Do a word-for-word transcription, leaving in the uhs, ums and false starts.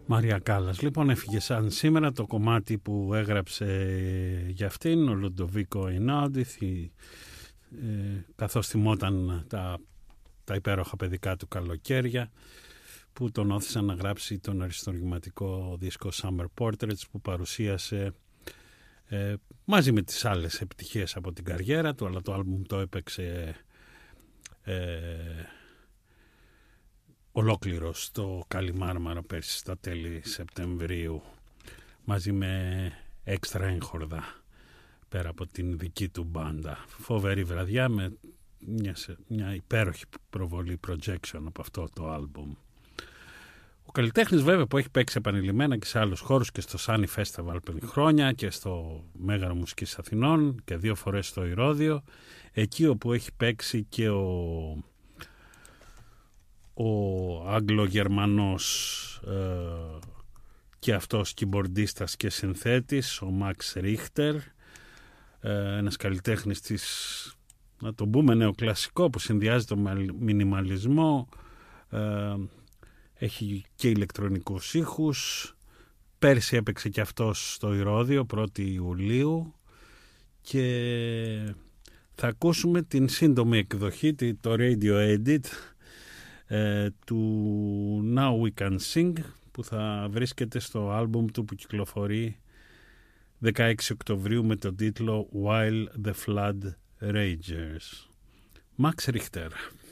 Μαρία Κάλλας. Λοιπόν, έφυγε σαν σήμερα το κομμάτι που έγραψε για αυτήν ο Λουντοβίκο Εινάουντι, ε, καθώς θυμόταν τα, τα υπέροχα παιδικά του καλοκαίρια που τον όθησαν να γράψει τον αριστουργηματικό δίσκο Summer Portraits, που παρουσίασε ε, μαζί με τις άλλες επιτυχίες από την καριέρα του, αλλά το άλμπουμ το έπαιξε ε, ολόκληρο στο Καλιμάρμαρο πέρσι στα τέλη Σεπτεμβρίου, μαζί με έξτρα έγχορδα πέρα από την δική του μπάντα. Φοβερή βραδιά με μια, μια υπέροχη προβολή projection από αυτό το άλμπουμ. Ο καλλιτέχνης βέβαια που έχει παίξει επανειλημμένα και σε άλλους χώρους, και στο Sunny Festival πριν χρόνια και στο Μέγαρο Μουσικής Αθηνών και δύο φορές στο Ηρώδειο, εκεί όπου έχει παίξει και ο, ο Άγγλο-Γερμανός ε, και αυτός κιμπορντίστας και συνθέτης, ο Μαξ Ρίχτερ, ε, ένας καλλιτέχνης της, να το πούμε, νεοκλασικό, που συνδυάζει το μινιμαλισμό, ε, έχει και ηλεκτρονικούς ήχους. Πέρσι έπαιξε και αυτός στο Ηρώδειο πρώτη Ιουλίου, και θα ακούσουμε την σύντομη εκδοχή, το Radio Edit ε, του Now We Can Sing, που θα βρίσκεται στο άλμπουμ του που κυκλοφορεί δεκαέξι Οκτωβρίου με τον τίτλο While the Flood Rages. Max Richter.